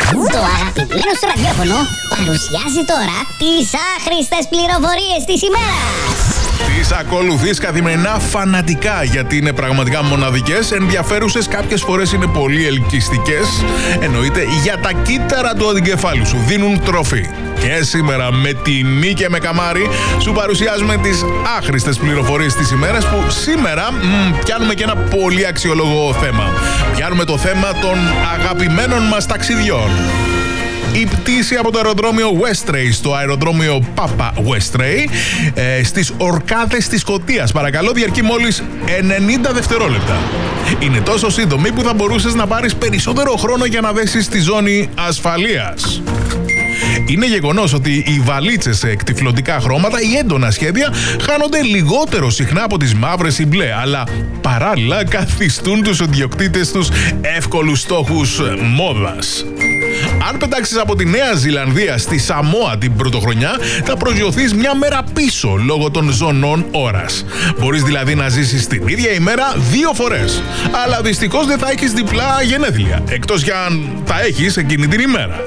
Το αγαπημένο στο ραδιόφωνο παρουσιάζει τώρα τις άχρηστες πληροφορίες της ημέρας. Τις ακολουθείς καθημερινά φανατικά, γιατί είναι πραγματικά μοναδικές, ενδιαφέρουσες, κάποιες φορές είναι πολύ ελκυστικές. Εννοείται για τα κύτταρα του εγκεφάλου σου, δίνουν τροφή. Και σήμερα με τιμή και με καμάρι σου παρουσιάζουμε τις άχρηστες πληροφορίες της ημέρας, που σήμερα πιάνουμε και ένα πολύ αξιόλογο θέμα. Πιάνουμε το θέμα των αγαπημένων μας ταξιδιών. Η πτήση από το αεροδρόμιο Westray στο αεροδρόμιο Papa Westray στις Ορκάδες της Σκωτίας, παρακαλώ, διαρκεί μόλις 90 δευτερόλεπτα. Είναι τόσο σύντομη που θα μπορούσες να πάρεις περισσότερο χρόνο για να δέσεις στη ζώνη ασφαλείας. Είναι γεγονός ότι οι βαλίτσες σε εκτυφλωτικά χρώματα ή έντονα σχέδια χάνονται λιγότερο συχνά από τις μαύρες ή μπλε, αλλά παράλληλα καθιστούν τους ιδιοκτήτες τους εύκολους στόχους μόδας. Αν πετάξεις από τη Νέα Ζηλανδία στη Σαμόα την πρωτοχρονιά, θα προσγειωθείς μια μέρα πίσω λόγω των ζωνών ώρας. Μπορείς δηλαδή να ζήσεις την ίδια ημέρα 2 φορές. Αλλά δυστυχώς δεν θα έχεις διπλά γενέθλια, εκτός κι αν τα έχεις εκείνη την ημέρα.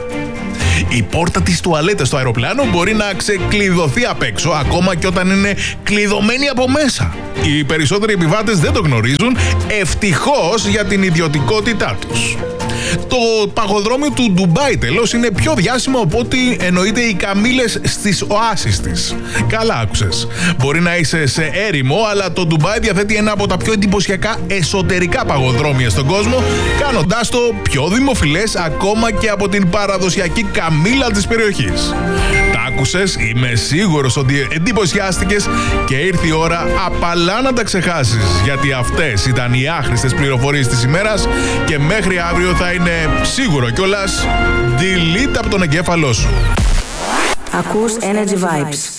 Η πόρτα της τουαλέτας στο αεροπλάνο μπορεί να ξεκλειδωθεί απ' έξω, ακόμα και όταν είναι κλειδωμένη από μέσα. Οι περισσότεροι επιβάτες δεν το γνωρίζουν, ευτυχώς για την ιδιωτικότητά τους. Το παγοδρόμιο του Ντουμπάι τέλος είναι πιο διάσημο από ό,τι εννοείται οι καμήλες στις οάσεις της. Καλά άκουσες. Μπορεί να είσαι σε έρημο, αλλά το Ντουμπάι διαθέτει ένα από τα πιο εντυπωσιακά εσωτερικά παγοδρόμια στον κόσμο, κάνοντάς το πιο δημοφιλές ακόμα και από την παραδοσιακή καμήλα της περιοχής. Τα άκουσες, είμαι σίγουρος ότι εντυπωσιάστηκες και ήρθε η ώρα απαλά να τα ξεχάσεις, γιατί αυτές ήταν οι άχρηστες πληροφορίες της ημέρας και μέχρι αύριο θα είναι σίγουρο κιόλας delete από τον εγκέφαλό σου. Ακούς Energy Vibes.